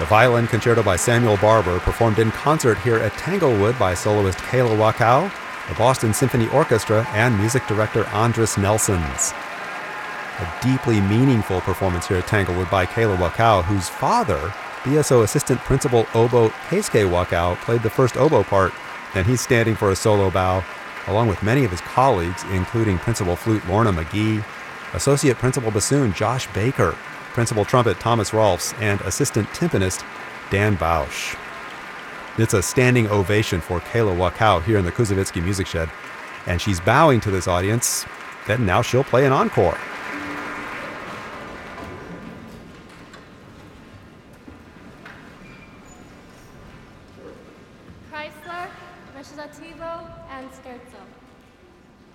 The Violin Concerto by Samuel Barber, performed in concert here at Tanglewood by soloist Kayla Wakau, the Boston Symphony Orchestra, and music director Andris Nelsons. A deeply meaningful performance here at Tanglewood by Kayla Wakau, whose father, BSO assistant principal oboe Keisuke Wakau, played the first oboe part, and he's standing for a solo bow, along with many of his colleagues, including principal flute Lorna McGee, associate principal bassoon Josh Baker, principal trumpet Thomas Rolfs, and assistant timpanist Dan Bausch. It's a standing ovation for Kayla Wakau here in the Kuzovitsky Music Shed, and she's bowing to this audience, then now she'll play an encore.